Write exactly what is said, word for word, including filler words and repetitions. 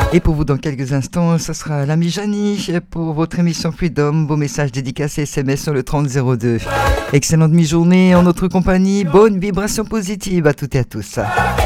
Et pour vous, dans quelques instants, ce sera l'ami Jani pour votre émission Freedom. Vos messages dédicacés S M S sur le trente zéro deux. Excellente mi-journée en notre compagnie. Bonne vibration positive à toutes et à tous.